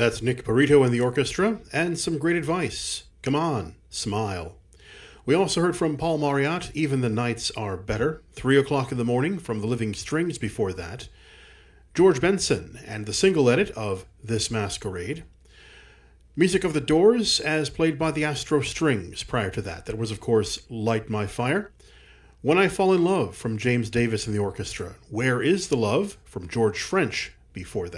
That's Nick Perito and the orchestra, and some great advice. Come on, smile. We also heard from Paul Marriott, Even the Nights Are Better, 3 o'clock in the morning from the Living Strings before that. George Benson and the single edit of This Masquerade. Music of the Doors as played by the Astro Strings prior to that. That was, of course, Light My Fire. When I Fall in Love from James Davis and the orchestra. Where is the Love from George French before that.